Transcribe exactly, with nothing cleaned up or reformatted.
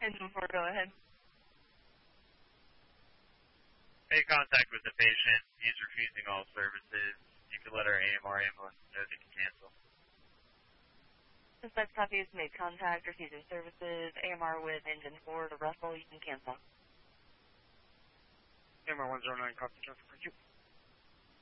Engine four, go ahead. Make contact with the patient. He's refusing all services. You can let our A M R ambulance know they can cancel. Dispatch copy has made contact, refusing services. A M R with engine four to Russell, you can cancel. A M R one zero nine, copy, cancel, thank you.